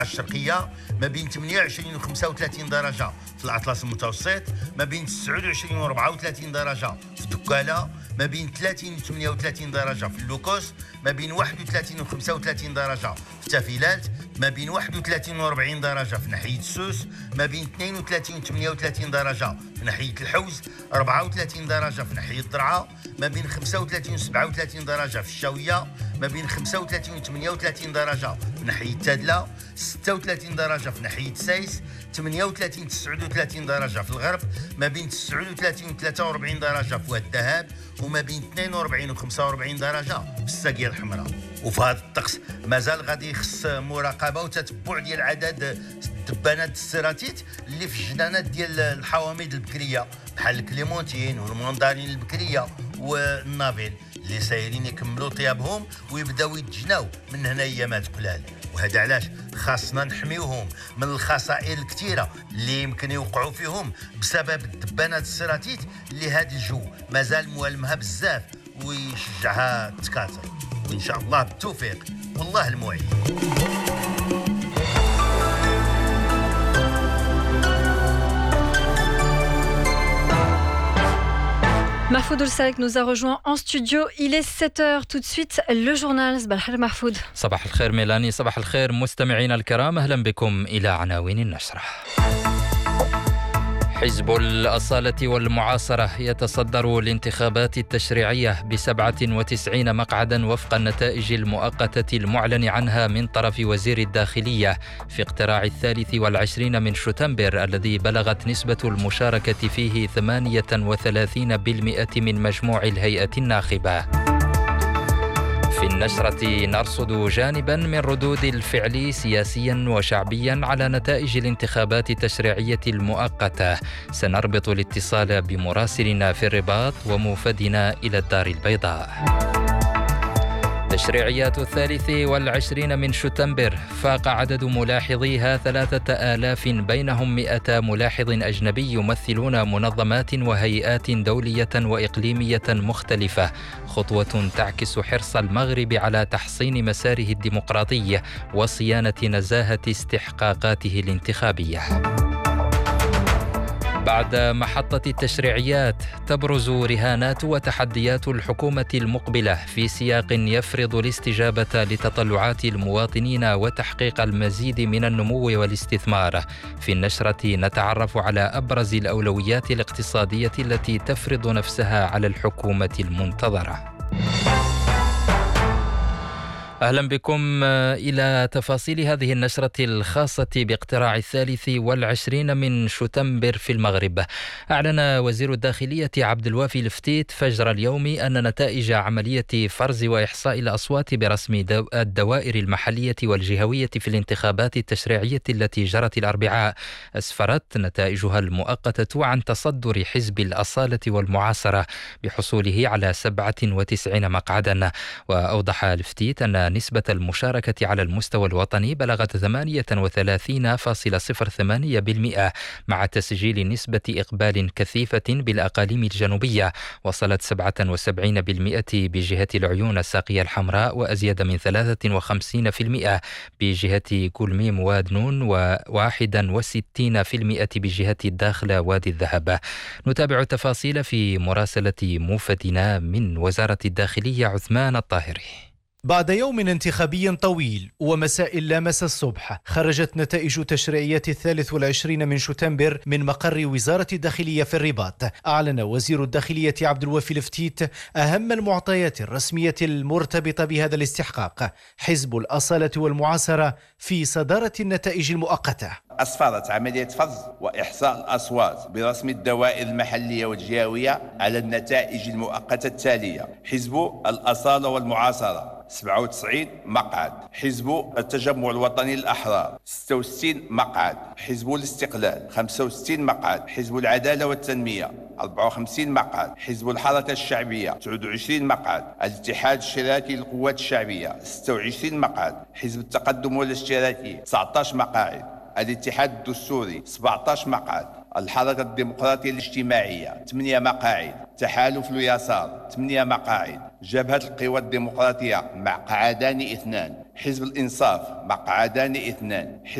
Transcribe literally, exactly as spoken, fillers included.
الشرقية ما بين ثمانية وعشرين و خمسة وثلاثين درجة في الأطلس المتوسط، ما بين تسعة وعشرين و أربعة وثلاثين درجة في دكالة، ما بين ثلاثين و ثمانية وثلاثين درجة في اللوكوس، ما بين واحد وثلاثين و خمسة وثلاثين درجة في تافيلات، ما بين واحد وثلاثين و أربعين درجة في ناحية السوس، ما بين اثنين وثلاثين و ثمانية وثلاثين درجة في ناحية الحوز، أربعة وثلاثين درجة في ناحية الضرعة، ما بين خمسة وثلاثين و سبعة وثلاثين درجة في الشاوية، ما بين خمسة وثلاثين و ثمانية وثلاثين درجة في ناحية تادلة، ستة وثلاثين درجة في ناحية سايس، ثمانية وثلاثين و تسعة وثلاثين درجة في الغرب، ما بين تسعة وثلاثين و ثلاثة وأربعين درجة في واد الذهب، وما بين اثنين وأربعين و خمسة وأربعين درجة في الساقية الحمراء. وفي هذا الطقس مازال غادي يخص مراقبة وتتبع ديال عدد دبانات السيراتيت اللي في الجنانات ديال الحوامض البكرية بحال الكليمونتين والماندارين البكرية والنافيل اللي سايرين يكملوا طيابهم ويبداو يتجناو من هنا ايامات قلال. وهذا علاش خاصنا نحميوهم من الخسائر الكثيره اللي يمكن يوقعوا فيهم بسبب الدبانات السيراتيت اللي هذا الجو مازال موالمها بزاف ويشجعها تكاثر. وان شاء الله بالتوفيق والله المعين. Mahfoud Oulsalek nous a rejoint en studio. Il est sept heures. Tout de suite, le journal. صباح الخير محفوظ. صباح الخير ميلاني. صباح الخير مستمعينا الكرام. أهلا بكم إلى عناوين النشرة. حزب الأصالة والمعاصرة يتصدر الانتخابات التشريعية بسبعة وتسعين مقعدا وفق النتائج المؤقتة المعلن عنها من طرف وزير الداخلية في اقتراع الثالث والعشرين من شتنبر الذي بلغت نسبة المشاركة فيه ثمانية وثلاثين بالمئة من مجموع الهيئة الناخبة. في النشرة نرصد جانبا من ردود الفعل سياسيا وشعبيا على نتائج الانتخابات التشريعية المؤقتة. سنربط الاتصال بمراسلنا في الرباط وموفدنا إلى الدار البيضاء. تشريعيات الثالث والعشرين من شتنبر فاق عدد ملاحظيها ثلاثة آلاف بينهم مئة ملاحظ أجنبي يمثلون منظمات وهيئات دولية وإقليمية مختلفة، خطوة تعكس حرص المغرب على تحصين مساره الديمقراطي وصيانة نزاهة استحقاقاته الانتخابية. بعد محطة التشريعيات تبرز رهانات وتحديات الحكومة المقبلة في سياق يفرض الاستجابة لتطلعات المواطنين وتحقيق المزيد من النمو والاستثمار. في النشرة نتعرف على أبرز الأولويات الاقتصادية التي تفرض نفسها على الحكومة المنتظرة. أهلا بكم إلى تفاصيل هذه النشرة الخاصة باقتراع الثالث والعشرين من شتنبر في المغرب. أعلن وزير الداخلية عبد الوافي الفتيت فجر اليوم أن نتائج عملية فرز وإحصاء الأصوات برسم الدوائر المحلية والجهوية في الانتخابات التشريعية التي جرت الأربعاء أسفرت نتائجها المؤقتة عن تصدر حزب الأصالة والمعاصرة بحصوله على سبعة وتسعين مقعدا. وأوضح الفتيت أن نسبة المشاركة على المستوى الوطني بلغت ثمانية وثلاثين فاصلة صفر ثمانية بالمئة مع تسجيل نسبة إقبال كثيفة بالأقاليم الجنوبية وصلت سبعة وسبعين بالمئة بجهة العيون الساقية الحمراء وأزيد من ثلاثة وخمسين بالمئة بجهة كلميم واد نون وواحد وستين بالمئة بجهة الداخلة وادي الذهب. نتابع التفاصيل في مراسلة موفدنا من وزارة الداخلية عثمان الطاهري. بعد يوم انتخابي طويل ومساء لامس الصبح خرجت نتائج تشريعيات الثالث والعشرين من شتنبر من مقر وزارة الداخلية في الرباط. أعلن وزير الداخلية عبد الوافي الفتيت أهم المعطيات الرسمية المرتبطة بهذا الاستحقاق. حزب الأصالة والمعاصرة في صدارة النتائج المؤقتة. أسفرت عملية فرز وإحصاء الأصوات برسم الدوائر المحلية والجهوية على النتائج المؤقتة التالية: حزب الأصالة والمعاصرة سبعة وتسعين مقعد، حزب التجمع الوطني الأحرار ستة وستين مقعد، حزب الاستقلال خمسة وستين مقعد، حزب العدالة والتنمية أربعة وخمسين مقعد، حزب الحركة الشعبية تسعة وعشرين مقعد، الاتحاد الاشتراكي للقوات الشعبية ستة وعشرين مقعد، حزب التقدم والاشتراكي تسعة عشر مقاعد، الاتحاد الدستوري سبعة عشر مقعد، الحركة الديمقراطية الاجتماعية ثمانية مقاعد، تحالف اليسار ثمانية مقاعد، جبهة القوى الديمقراطية مقعدان اثنان، حزب الإنصاف مقعدان اثنان،